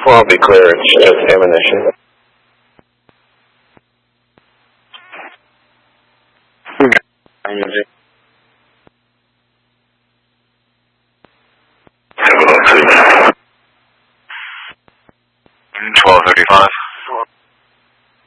I'll be clear, it's just ammunition. Music. 12:35.